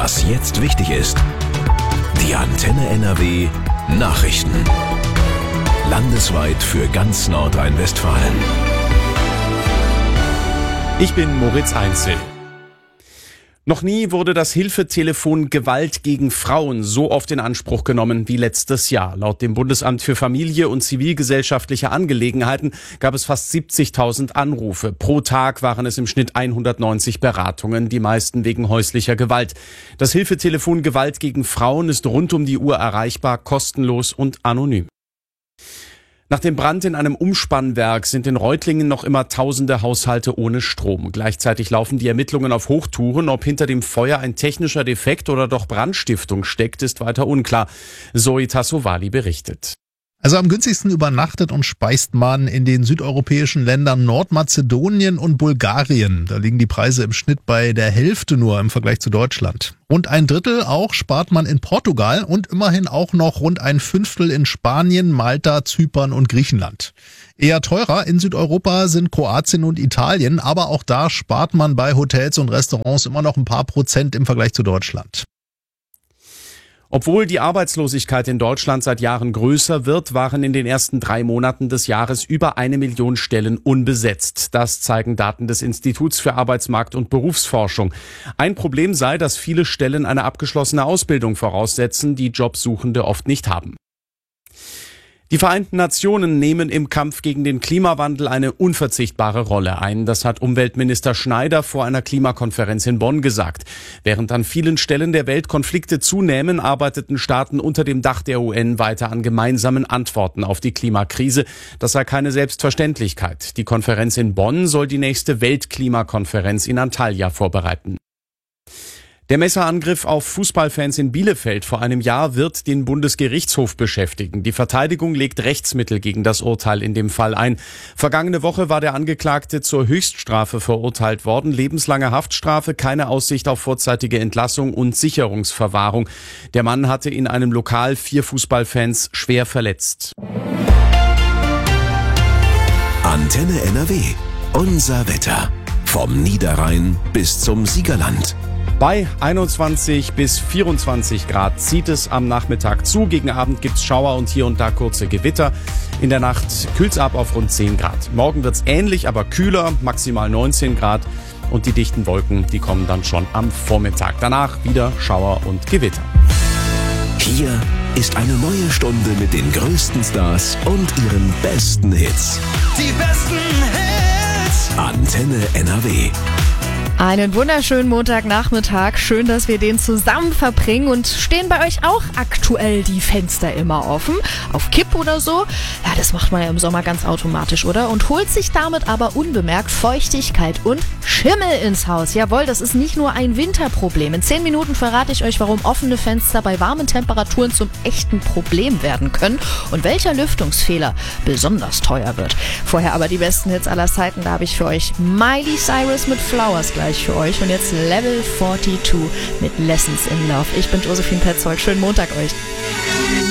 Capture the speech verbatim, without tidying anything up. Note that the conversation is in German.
Was jetzt wichtig ist. Die Antenne N R W Nachrichten. Landesweit für ganz Nordrhein-Westfalen. Ich bin Moritz Einzel. Noch nie wurde das Hilfetelefon Gewalt gegen Frauen so oft in Anspruch genommen wie letztes Jahr. Laut dem Bundesamt für Familie und zivilgesellschaftliche Angelegenheiten gab es fast siebzigtausend Anrufe. Pro Tag waren es im Schnitt hundertneunzig Beratungen, die meisten wegen häuslicher Gewalt. Das Hilfetelefon Gewalt gegen Frauen ist rund um die Uhr erreichbar, kostenlos und anonym. Nach dem Brand in einem Umspannwerk sind in Reutlingen noch immer tausende Haushalte ohne Strom. Gleichzeitig laufen die Ermittlungen auf Hochtouren. Ob hinter dem Feuer ein technischer Defekt oder doch Brandstiftung steckt, ist weiter unklar. Zoe Tassovali berichtet. Also am günstigsten übernachtet und speist man in den südeuropäischen Ländern Nordmazedonien und Bulgarien. Da liegen die Preise im Schnitt bei der Hälfte nur im Vergleich zu Deutschland. Rund ein Drittel auch spart man in Portugal und immerhin auch noch rund ein Fünftel in Spanien, Malta, Zypern und Griechenland. Eher teurer in Südeuropa sind Kroatien und Italien, aber auch da spart man bei Hotels und Restaurants immer noch ein paar Prozent im Vergleich zu Deutschland. Obwohl die Arbeitslosigkeit in Deutschland seit Jahren größer wird, waren in den ersten drei Monaten des Jahres über eine Million Stellen unbesetzt. Das zeigen Daten des Instituts für Arbeitsmarkt- und Berufsforschung. Ein Problem sei, dass viele Stellen eine abgeschlossene Ausbildung voraussetzen, die Jobsuchende oft nicht haben. Die Vereinten Nationen nehmen im Kampf gegen den Klimawandel eine unverzichtbare Rolle ein. Das hat Umweltminister Schneider vor einer Klimakonferenz in Bonn gesagt. Während an vielen Stellen der Welt Konflikte zunehmen, arbeiteten Staaten unter dem Dach der U N weiter an gemeinsamen Antworten auf die Klimakrise. Das sei keine Selbstverständlichkeit. Die Konferenz in Bonn soll die nächste Weltklimakonferenz in Antalya vorbereiten. Der Messerangriff auf Fußballfans in Bielefeld vor einem Jahr wird den Bundesgerichtshof beschäftigen. Die Verteidigung legt Rechtsmittel gegen das Urteil in dem Fall ein. Vergangene Woche war der Angeklagte zur Höchststrafe verurteilt worden. Lebenslange Haftstrafe, keine Aussicht auf vorzeitige Entlassung und Sicherungsverwahrung. Der Mann hatte in einem Lokal vier Fußballfans schwer verletzt. Antenne N R W. Unser Wetter. Vom Niederrhein bis zum Siegerland. Bei einundzwanzig bis vierundzwanzig Grad zieht es am Nachmittag zu. Gegen Abend gibt's Schauer und hier und da kurze Gewitter. In der Nacht kühlt's ab auf rund zehn Grad. Morgen wird's ähnlich, aber kühler, maximal neunzehn Grad. Und die dichten Wolken, die kommen dann schon am Vormittag. Danach wieder Schauer und Gewitter. Hier ist eine neue Stunde mit den größten Stars und ihren besten Hits. Die besten Hits. Antenne N R W. Einen wunderschönen Montagnachmittag. Schön, dass wir den zusammen verbringen. Und stehen bei euch auch aktuell die Fenster immer offen? Auf Kipp oder so? Ja, das macht man ja im Sommer ganz automatisch, oder? Und holt sich damit aber unbemerkt Feuchtigkeit und Schimmel ins Haus. Jawohl, das ist nicht nur ein Winterproblem. In zehn Minuten verrate ich euch, warum offene Fenster bei warmen Temperaturen zum echten Problem werden können und welcher Lüftungsfehler besonders teuer wird. Vorher aber die besten Hits aller Zeiten. Da habe ich für euch Miley Cyrus mit Flowers gleich für euch. Und jetzt Level zweiundvierzig mit Lessons in Love. Ich bin Josephine Petzold. Schönen Montag euch.